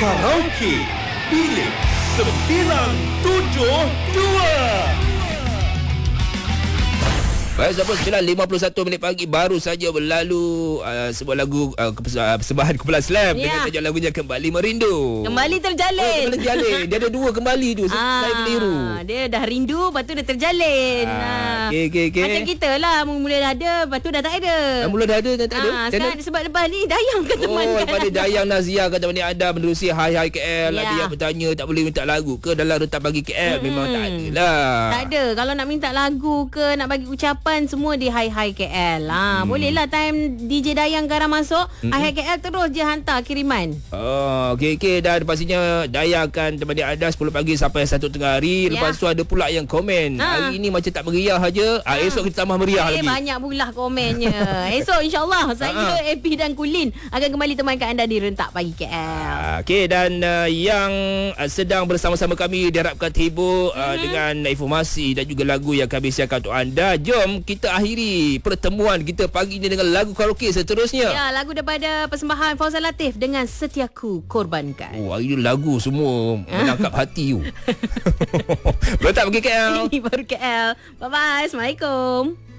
Karaoke Bilik 972. Baik, sampai 9.51 minit pagi baru saja berlalu sebuah lagu persembahan Kumpulan Slam dengan tajuk lagunya Kembali Merindu. Kembali terjalin. Kembali terjalin. Dia ada dua kembali tu. Saya keliru. Dia dah rindu, lepas tu dah terjalin. Okay. Macam kita lah, mula dah ada, lepas tu dah tak ada. Mula dah ada, dah tak ada. Sekarang sebab lepas ni Dayang kan teman kan. Pada Dayang Nazia kata ni ada menerusi Hai KL. Ada yang bertanya tak boleh minta lagu ke dalam Rentak Pagi KL. Memang tak ada lah. Tak ada. Kalau nak minta lagu ke, nak bagi ucapan, semua di Hai KL. Bolehlah time DJ Dayang Garam masuk, Hai KL terus je hantar kiriman. Okay. Dan pastinya Dayang akan temani anda 10 pagi sampai 1 tengah hari. Lepas tu ada pula yang komen. Hari ni macam tak meriah aja. Esok kita tambah meriah lagi. Banyak pula komennya. Esok insyaAllah saya, AP dan Kulin akan kembali temankan anda di Rentak Pagi KL. Okay, dan yang sedang bersama-sama kami diharapkan terhibur dengan informasi dan juga lagu yang kami siapkan untuk anda. Jom kita akhiri pertemuan kita pagi ini dengan lagu karaoke seterusnya. Ya, lagu daripada persembahan Fauzan Latif dengan Setiaku Korbankan. Hari ni lagu semua menangkap hati tu. Rentak Pagi KL. Ini baru KL. Bye-bye. Assalamualaikum.